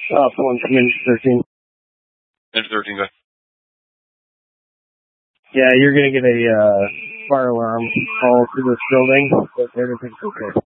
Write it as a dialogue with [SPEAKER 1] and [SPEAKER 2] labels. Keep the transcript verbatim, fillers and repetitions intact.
[SPEAKER 1] Uh, one from Engine thirteen.
[SPEAKER 2] Engine thirteen, go ahead.
[SPEAKER 1] Yeah, you're gonna get a, uh, fire alarm call to this building, but everything's okay.